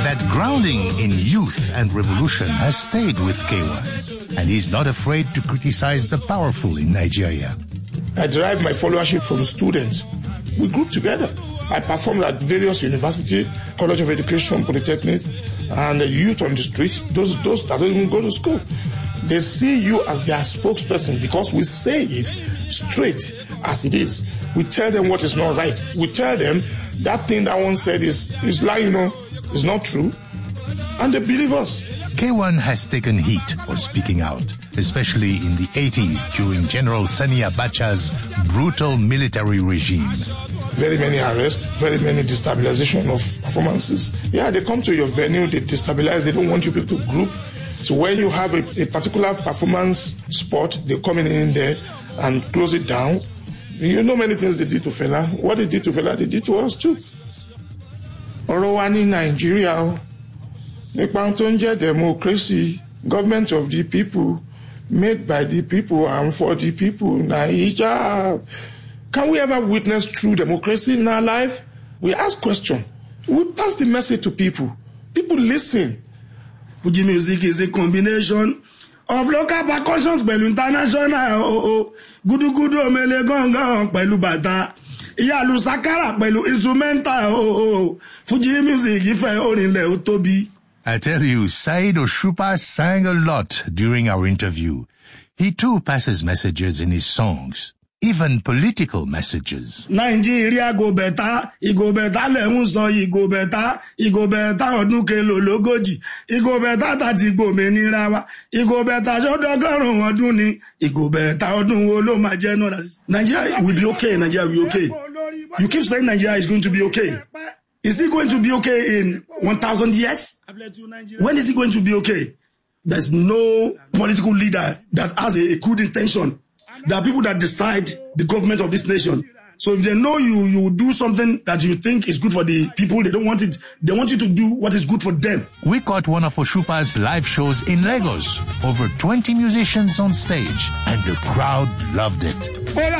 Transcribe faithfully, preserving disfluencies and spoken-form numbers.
That grounding in youth and revolution has stayed with K one, and he's not afraid to criticize the powerful in Nigeria. I derived my followership from students. We grouped together. I performed at various universities, College of Education, Polytechnics, and youth on the street, those, those that don't even go to school. They see you as their spokesperson because we say it straight as it is. We tell them what is not right. We tell them that thing that one said is, is lie, you know, is not true. And they believe us. K one has taken heat for speaking out, especially in the eighties during General Sani Abacha's brutal military regime. Very many arrests, very many destabilization of performances. Yeah, they come to your venue, they destabilize, they don't want you people to group. So when you have a, a particular performance spot, they come in, in there and close it down. You know many things they did to Fela. What they did to Fela, they did to us too. Ọ̀rọ̀ wa ní Nàìjíríà, nípa tó ń jẹ́ democracy, government of the people, made by the people and for the people, Naija. Can we ever witness true democracy in our life? We ask questions. We pass the message to people. People listen. Fuji music is a combination of local percussions pẹ̀lú international oh oh gudu gudu omele gangan pẹ̀lú bàtà ìyàlù sakara pẹ̀lú instrumental oh oh Fuji music ìfẹ́ orinlẹ̀ ó tóbi. I tell you, Saheed Osupa sang a lot during our interview. He too passes messages in his songs, even political messages. Nigeria go better, it go better lẹ́hún sọ, it go better, it go better ọdún kelo lógójì, it go better tàti gbòmìnira wa, it go better ṣọ́dọ́gọ́rùn ọdún ni, it go better ọdún wo ló máa jẹ́ náà. Nigeria will be okay, Nigeria will be okay. You keep saying Nigeria is going to be okay. Is it going to be okay in one thousand years? When is it going to be okay? There's no political leader that has a, a good intention. There are people that decide the government of this nation. So if they know you, you do something that you think is good for the people, they don't want it. They want you to do what is good for them. We caught one of Osupa's live shows in Lagos. Over twenty musicians on stage, and the crowd loved it.